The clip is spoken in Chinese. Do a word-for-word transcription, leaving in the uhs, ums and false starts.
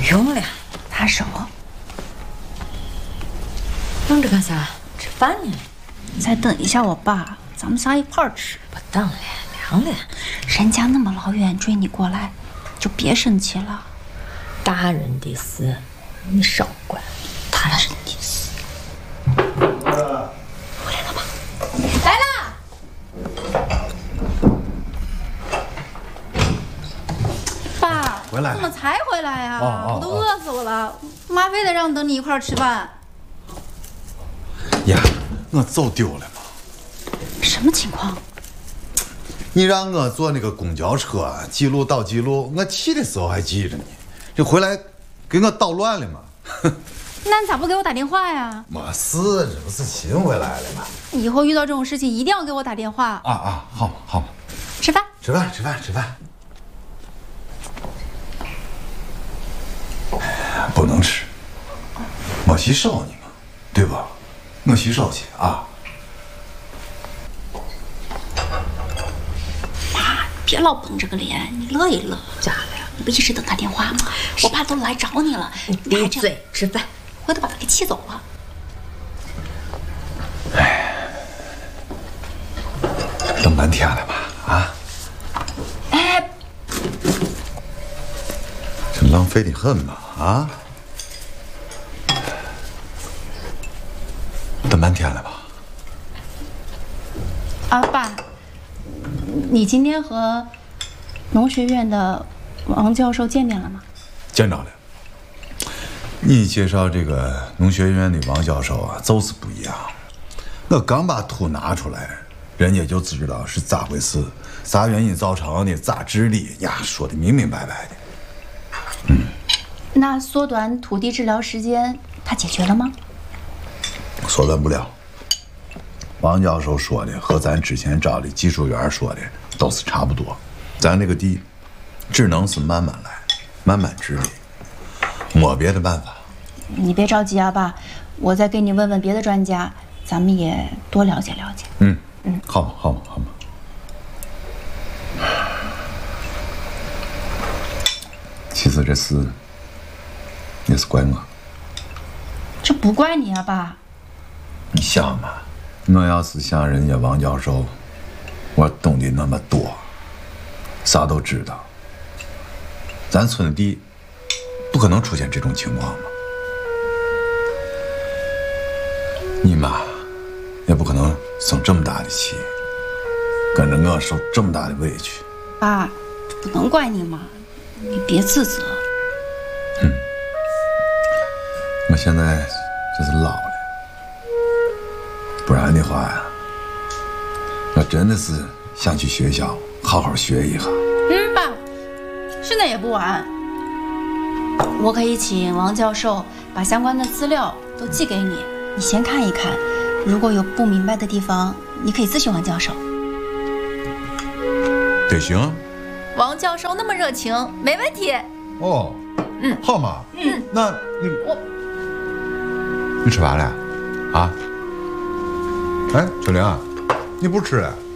用了，拿手。等着干啥？吃饭呢？ 再等一下我爸，咱们仨一块儿吃。 不等了，凉了。 人家那么老远追你过来，就别生气了。 大人的事，你少管。 大人的事。回来了吧？来啦！爸， 回来了怎么才回来呀？ 哦哦我都饿死我了，妈非得让等你一块儿吃饭。 呀，我走丢了嘛？ 什么情况？ 你让我坐那个公交车，记录倒记录，我去的时候还记着呢，这回来给我捣乱了嘛？ 那你咋不给我打电话呀？ 没事，这不是新回来了吗？ 以后遇到这种事情一定要给我打电话。 啊啊，好嘛好嘛， 吃饭， 吃饭吃饭吃饭。不能吃，没洗手呢嘛，对吧？我洗手去啊。 妈，别老绷着个脸，你乐一乐。 咋了？ 你不一直等他电话吗？我爸都来找你了， 你闭嘴，吃饭。 我都把他给气走了。 哎，等半天了吧？啊？ 哎， 这浪费的很嘛？啊？等半天了吧？ 啊，爸，你今天和农学院的王教授见面了吗？ 见着了。你介绍这个农学院的王教授啊，就是不一样。我刚把图拿出来，人家就知道是咋回事，啥原因造成的，咋治理呀，说的明明白白的。嗯， 那缩短土地治疗时间，他解决了吗？ 缩短不了。王教授说的和咱之前找的技术员说的都是差不多，咱这个地只能是慢慢来，慢慢治理，没别的办法。 你别着急啊，爸，我再给你问问别的专家，咱们也多了解了解。 嗯嗯，好嘛好嘛好嘛。其实这事也是怪我。 这不怪你啊，爸。 你想嘛，我要是像人家王教授，我懂得那么多，啥都知道，咱村地不可能出现这种情况嘛。你妈也不可能生这么大的气，跟着我受这么大的委屈。 爸，这不能怪你嘛，你别自责。 嗯，我现在就是老了，不然的话呀，我真的是想去学校好好学一下。 嗯，爸，现在也不晚，我可以请王教授把相关的资料都寄给你，你先看一看，如果有不明白的地方，你可以咨询王教授。 得行。 王教授那么热情，没问题。 哦，嗯，好嘛，嗯，那你我你吃饭了啊？哎，秋玲，你不吃了？